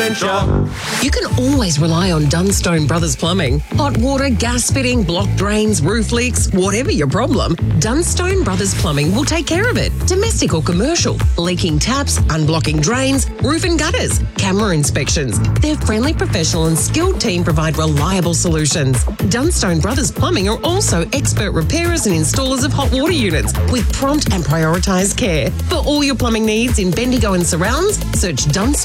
adventure. You can always rely on Dunstone Brothers Plumbing. Hot water, gas fitting, blocked drains, roof leaks, whatever your problem, Dunstone Brothers Plumbing will take care of it. Domestic or commercial, leaking taps, unblocking drains, roof and gutters, camera inspections. Their friendly, professional and skilled team provide reliable solutions. Dunstone Brothers Plumbing are also expert repairers and installers of hot water units with prompt and prioritised care. For all your plumbing needs in Bendigo and surrounds, search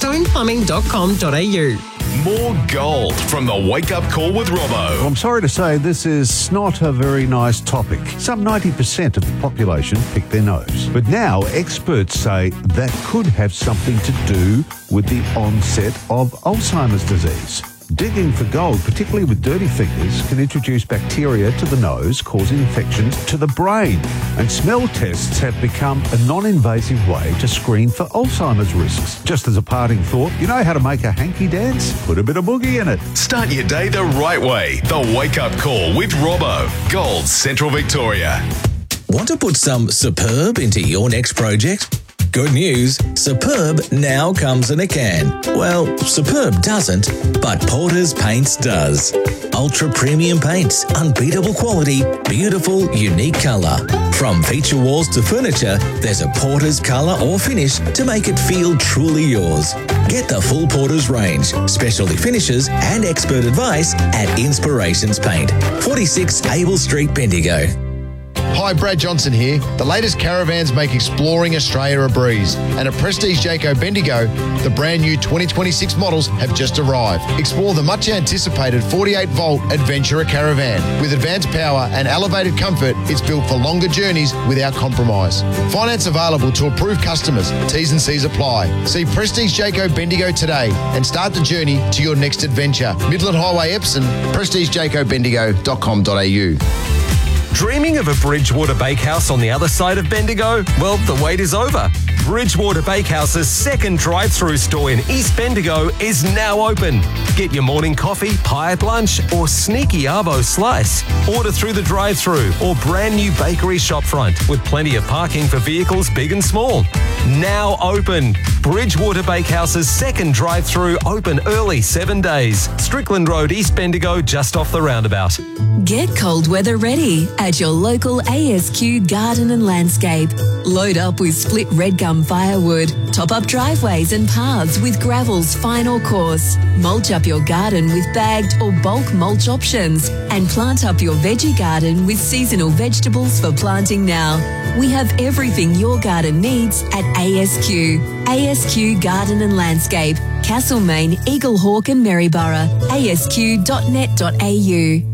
dunstoneplumbing.com.au. More gold from the Wake Up Call with Robbo. Well, I'm sorry to say this is not a very nice topic. Some 90% of the population pick their nose. But now experts say that could have something to do with the onset of Alzheimer's disease. Digging for gold, particularly with dirty fingers, can introduce bacteria to the nose, causing infections to the brain. And smell tests have become a non-invasive way to screen for Alzheimer's risks. Just as a parting thought, you know how to make a hanky dance? Put a bit of boogie in it. Start your day the right way. The Wake Up Call with Robbo. Gold Central Victoria. Want to put some superb into your next project? Good news, Superb now comes in a can. Well, Superb doesn't, but Porter's Paints does. Ultra premium paints, unbeatable quality, beautiful, unique colour. From feature walls to furniture, there's a Porter's colour or finish to make it feel truly yours. Get the full Porter's range, specialty finishes and expert advice at Inspirations Paint, 46 Abel Street, Bendigo. Hi, Brad Johnson here. The latest caravans make exploring Australia a breeze. And at Prestige Jayco Bendigo, the brand new 2026 models have just arrived. Explore the much anticipated 48-volt Adventurer Caravan. With advanced power and elevated comfort, it's built for longer journeys without compromise. Finance available to approved customers. T's and C's apply. See Prestige Jayco Bendigo today and start the journey to your next adventure. Midland Highway, Epsom, prestigejaycobendigo.com.au. Dreaming of a Bridgewater Bakehouse on the other side of Bendigo? Well, the wait is over. Bridgewater Bakehouse's second drive-through store in East Bendigo is now open. Get your morning coffee, pie at lunch, or sneaky arvo slice. Order through the drive-through or brand new bakery shopfront with plenty of parking for vehicles big and small. Now open. Bridgewater Bakehouse's second drive-through open early 7 days. Strickland Road, East Bendigo, just off the roundabout. Get cold weather ready at your local ASQ Garden and Landscape. Load up with split red gum firewood, top up driveways and paths with gravel's final course, mulch up your garden with bagged or bulk mulch options, and plant up your veggie garden with seasonal vegetables for planting now. We have everything your garden needs at ASQ. ASQ Garden and Landscape, Castlemaine, Eaglehawk and Maryborough. asq.net.au.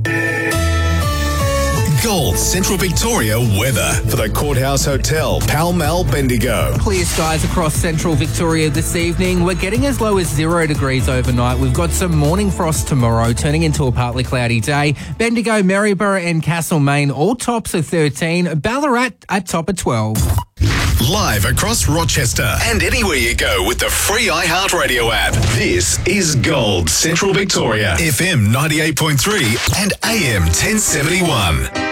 Gold Central Victoria weather for the Courthouse Hotel, Pall Mall, Bendigo. Clear skies across central Victoria this evening. We're getting as low as 0 degrees overnight. We've got some morning frost tomorrow, turning into a partly cloudy day. Bendigo, Maryborough and Castlemaine all tops of 13. Ballarat at top of 12. Live across Rochester and anywhere you go with the free iHeartRadio app. This is Gold Central Victoria, FM 98.3 and AM 1071.